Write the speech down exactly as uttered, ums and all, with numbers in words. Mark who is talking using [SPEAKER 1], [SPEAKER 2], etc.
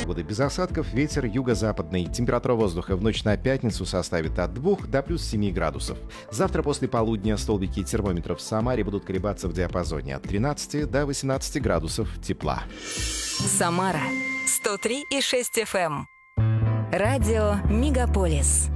[SPEAKER 1] погода без осадков, ветер юго-западный. Температура воздуха в ночь на пятницу составит от двух до плюс семи градусов. Завтра после полудня столбики термометров в Самаре будут колебаться в диапазоне от тринадцати до восемнадцати градусов тепла.
[SPEAKER 2] Самара сто три и шесть эф эм. Радио Мегаполис.